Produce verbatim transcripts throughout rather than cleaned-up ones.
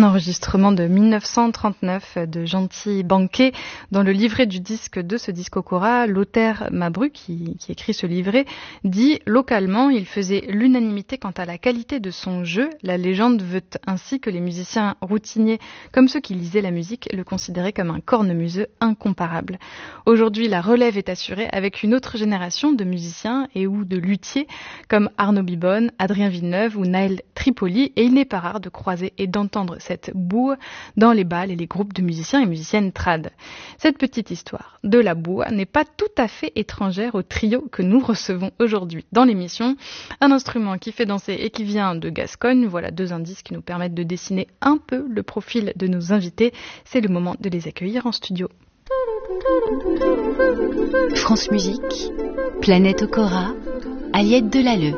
Un enregistrement de dix-neuf cent trente-neuf de Gentil Banquet. Dans le livret du disque de ce disco-cora, Lothaire Mabru, qui, qui écrit ce livret, dit « Localement, il faisait l'unanimité quant à la qualité de son jeu. La légende veut ainsi que les musiciens routiniers, comme ceux qui lisaient la musique, le considéraient comme un cornemuseux incomparable. Aujourd'hui, la relève est assurée avec une autre génération de musiciens et ou de luthiers, comme Arnaud Bibonne, Adrien Villeneuve ou Naël Tripoli, et il n'est pas rare de croiser et d'entendre cette boue dans les bals et les groupes de musiciens et musiciennes trad. Cette petite histoire de la boue n'est pas tout à fait étrangère au trio que nous recevons aujourd'hui dans l'émission. Un instrument qui fait danser et qui vient de Gascogne. Voilà deux indices qui nous permettent de dessiner un peu le profil de nos invités. C'est le moment de les accueillir en studio. France Musique, Planète Okora, Aliette Delalleux.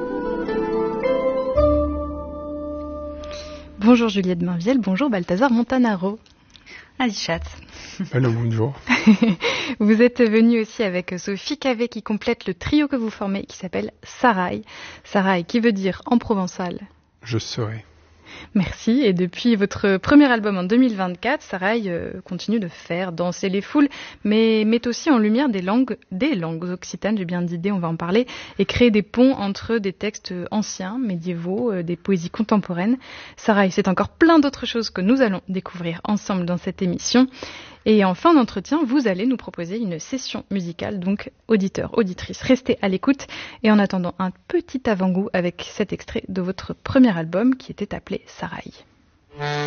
Bonjour Juliette Mainvielle, bonjour Balthazar Montanaro. Alichat. Hello, bonjour. Vous êtes venu aussi avec Sophie Cavé qui complète le trio que vous formez qui s'appelle Saraï. Saraï qui veut dire en provençal je serai. Merci. Et depuis votre premier album en deux mille vingt-quatre, Saraï euh, continue de faire danser les foules, mais met aussi en lumière des langues, des langues occitanes, j'ai bien d'idées, on va en parler, et créer des ponts entre des textes anciens, médiévaux, euh, des poésies contemporaines. Saraï, c'est encore plein d'autres choses que nous allons découvrir ensemble dans cette émission. Et en fin d'entretien, vous allez nous proposer une session musicale, donc auditeurs, auditrices, restez à l'écoute. Et en attendant, un petit avant-goût avec cet extrait de votre premier album qui était appelé Saraï.